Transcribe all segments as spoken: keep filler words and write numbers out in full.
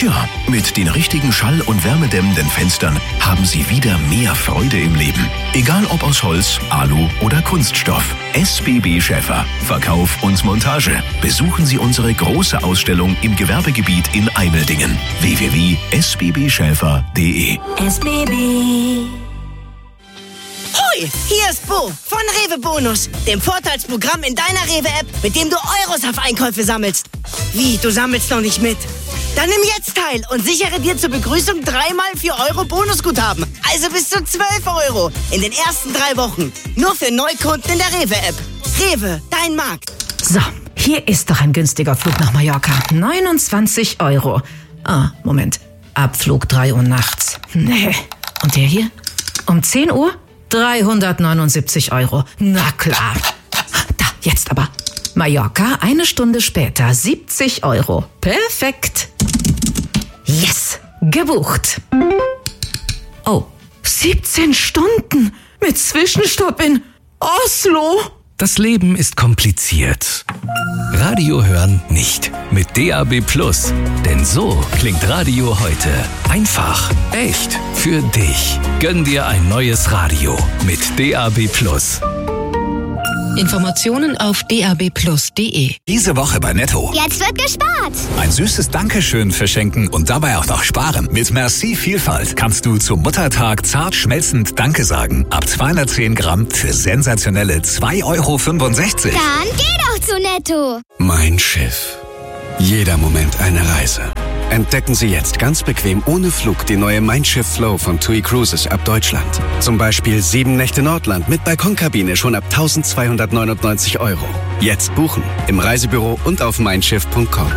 Tja, mit den richtigen schall- und wärmedämmenden Fenstern haben Sie wieder mehr Freude im Leben. Egal ob aus Holz, Alu oder Kunststoff. S B B Schäfer. Verkauf und Montage. Besuchen Sie unsere große Ausstellung im Gewerbegebiet in Eimeldingen. w w w punkt s b b schäfer punkt d e. S B B. Hoi, hier ist Bo von Rewe Bonus, dem Vorteilsprogramm in deiner Rewe-App, mit dem du Euros auf Einkäufe sammelst. Wie, du sammelst noch nicht mit? Dann nimm jetzt teil und sichere dir zur Begrüßung dreimal vier Euro Bonusguthaben. Also bis zu zwölf Euro in den ersten drei Wochen. Nur für Neukunden in der Rewe-App. Rewe, dein Markt. So, hier ist doch ein günstiger Flug nach Mallorca. neunundzwanzig Euro. Ah, Moment. Abflug drei Uhr nachts. Nee. Und der hier? Um zehn Uhr? dreihundertneunundsiebzig Euro. Na klar. Da, jetzt aber. Mallorca, eine Stunde später, siebzig Euro. Perfekt. Yes, gebucht. Oh, siebzehn Stunden mit Zwischenstopp in Oslo. Das Leben ist kompliziert. Radio hören nicht. Mit D A B Plus. Denn so klingt Radio heute. Einfach, echt, für dich. Gönn dir ein neues Radio mit D A B Plus. Informationen auf d a b plus punkt d e. Diese Woche bei Netto. Jetzt wird gespart. Ein süßes Dankeschön verschenken und dabei auch noch sparen. Mit Merci Vielfalt kannst du zum Muttertag zart schmelzend Danke sagen. Ab zweihundertzehn Gramm für sensationelle zwei Euro fünfundsechzig. Dann geh doch zu Netto. Mein Schiff. Jeder Moment eine Reise. Entdecken Sie jetzt ganz bequem ohne Flug die neue Mein Schiff Flow von T U I Cruises ab Deutschland. Zum Beispiel sieben Nächte Nordland mit Balkonkabine schon ab eintausendzweihundertneunundneunzig Euro. Jetzt buchen im Reisebüro und auf mein schiff punkt com.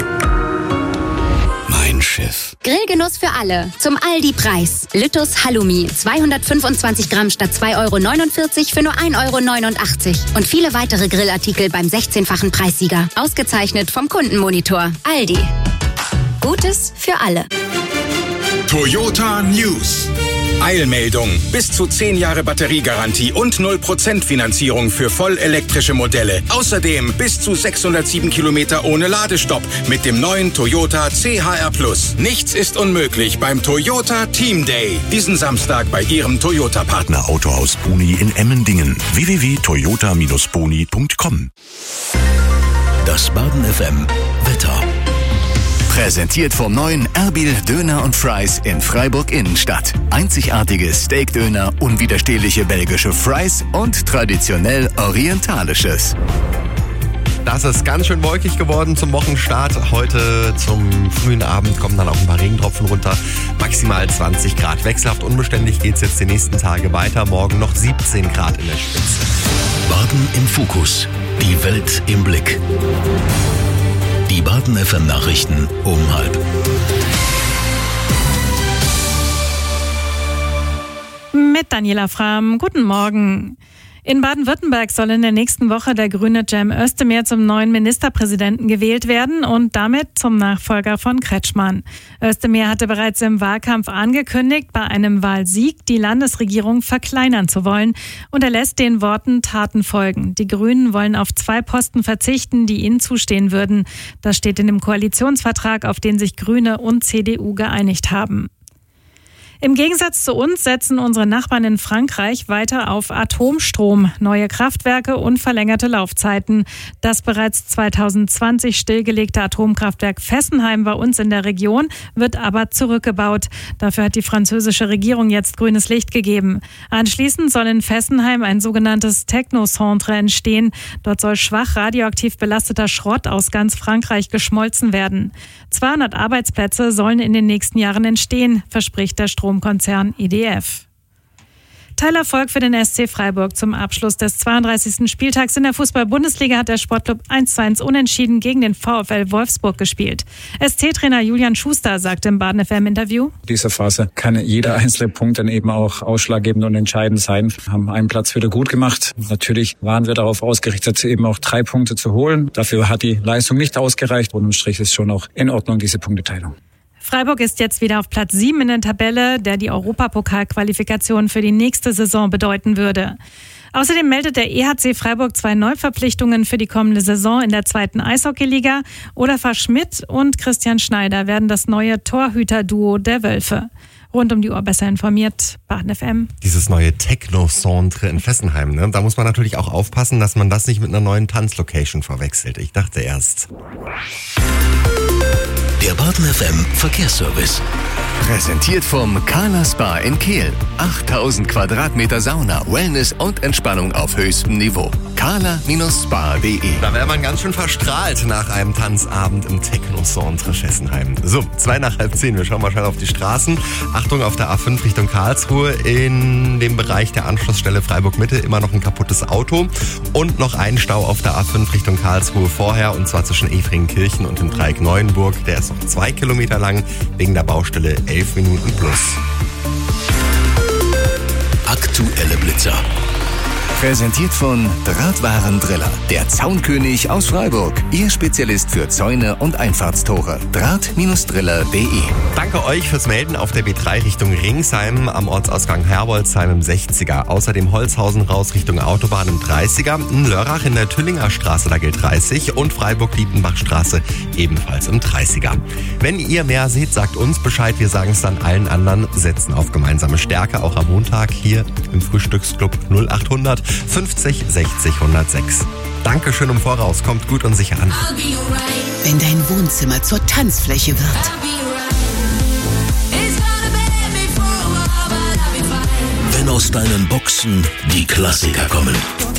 Mein Schiff. Grillgenuss für alle. Zum Aldi-Preis. Lüttus Halloumi. zweihundertfünfundzwanzig Gramm statt zwei Euro neunundvierzig für nur ein Euro neunundachtzig. Und viele weitere Grillartikel beim sechzehnfachen Preissieger. Ausgezeichnet vom Kundenmonitor. Aldi. Gutes für alle. Toyota News. Eilmeldung. Bis zu zehn Jahre Batteriegarantie und null Prozent Finanzierung für vollelektrische Modelle. Außerdem bis zu sechshundertsieben Kilometer ohne Ladestopp mit dem neuen Toyota C H R Plus. Nichts ist unmöglich beim Toyota Team Day. Diesen Samstag bei Ihrem Toyota-Partner. Autohaus Boni in Emmendingen. w w w punkt toyota Bindestrich boni punkt com. Das Baden F M Wetter. Präsentiert vom neuen Erbil Döner und Fries in Freiburg Innenstadt. Einzigartige Steakdöner, unwiderstehliche belgische Fries und traditionell orientalisches. Das ist ganz schön wolkig geworden zum Wochenstart. Heute zum frühen Abend kommen dann auch ein paar Regentropfen runter. Maximal zwanzig Grad. Wechselhaft unbeständig geht es jetzt die nächsten Tage weiter. Morgen noch siebzehn Grad in der Spitze. Baden im Fokus. Die Welt im Blick. Die Baden F M Nachrichten um halb. Mit Daniela Frahm. Guten Morgen. In Baden-Württemberg soll in der nächsten Woche der Grüne Cem Özdemir zum neuen Ministerpräsidenten gewählt werden und damit zum Nachfolger von Kretschmann. Özdemir hatte bereits im Wahlkampf angekündigt, bei einem Wahlsieg die Landesregierung verkleinern zu wollen, und er lässt den Worten Taten folgen. Die Grünen wollen auf zwei Posten verzichten, die ihnen zustehen würden. Das steht in dem Koalitionsvertrag, auf den sich Grüne und C D U geeinigt haben. Im Gegensatz zu uns setzen unsere Nachbarn in Frankreich weiter auf Atomstrom, neue Kraftwerke und verlängerte Laufzeiten. Das bereits zweitausendzwanzig stillgelegte Atomkraftwerk Fessenheim bei uns in der Region wird aber zurückgebaut. Dafür hat die französische Regierung jetzt grünes Licht gegeben. Anschließend soll in Fessenheim ein sogenanntes Technocentre entstehen. Dort soll schwach radioaktiv belasteter Schrott aus ganz Frankreich geschmolzen werden. zweihundert Arbeitsplätze sollen in den nächsten Jahren entstehen, verspricht der Strom Konzern E D F. Teilerfolg für den S C Freiburg. Zum Abschluss des zweiunddreißigsten Spieltags in der Fußball-Bundesliga hat der Sportclub eins zu eins unentschieden gegen den VfL Wolfsburg gespielt. S C-Trainer Julian Schuster sagte im Baden F M-Interview: In dieser Phase kann jeder einzelne Punkt dann eben auch ausschlaggebend und entscheidend sein. Wir haben einen Platz wieder gut gemacht. Natürlich waren wir darauf ausgerichtet, eben auch drei Punkte zu holen. Dafür hat die Leistung nicht ausgereicht. Unterm Strich ist schon auch in Ordnung, diese Punkteteilung. Freiburg ist jetzt wieder auf Platz sieben in der Tabelle, der die Europapokalqualifikation für die nächste Saison bedeuten würde. Außerdem meldet der E H C Freiburg zwei Neuverpflichtungen für die kommende Saison in der zweiten Eishockeyliga. Olafur Schmidt und Christian Schneider werden das neue Torhüter-Duo der Wölfe. Rund um die Uhr besser informiert, Baden F M. Dieses neue Techno-Centre in Fessenheim, ne? Da muss man natürlich auch aufpassen, dass man das nicht mit einer neuen Tanzlocation verwechselt. Ich dachte erst. Der Baden F M Verkehrsservice. Präsentiert vom Kala Spa in Kehl. achttausend Quadratmeter Sauna, Wellness und Entspannung auf höchstem Niveau. kala Spa punkt de. Da wäre man ganz schön verstrahlt nach einem Tanzabend im Techno-Centre Fessenheim. So, zwei nach halb zehn. Wir schauen mal schnell auf die Straßen. Achtung, auf der A fünf Richtung Karlsruhe. In dem Bereich der Anschlussstelle Freiburg-Mitte immer noch ein kaputtes Auto. Und noch ein Stau auf der A fünf Richtung Karlsruhe vorher. Und zwar zwischen Efringenkirchen und dem Dreieck Neuenburg. Der ist noch zwei Kilometer lang. Wegen der Baustelle elf Minuten plus. Aktuelle Blitzer. Präsentiert von Drahtwaren Driller, der Zaunkönig aus Freiburg. Ihr Spezialist für Zäune und Einfahrtstore. Draht Driller punkt de. Danke euch fürs Melden auf der B drei Richtung Ringsheim am Ortsausgang Herbolzheim im sechziger. Außerdem Holzhausen raus Richtung Autobahn im dreißiger. In Lörrach in der Tüllinger Straße, da gilt dreißig. Und Freiburg-Dietenbach-Straße ebenfalls im dreißiger. Wenn ihr mehr seht, sagt uns Bescheid. Wir sagen es dann allen anderen. Setzen auf gemeinsame Stärke, auch am Montag hier im Frühstücksclub null achthundert fünfzig sechzig hundertsechs. Dankeschön im Voraus, kommt gut und sicher an. Wenn dein Wohnzimmer zur Tanzfläche wird. Wenn aus deinen Boxen die Klassiker kommen.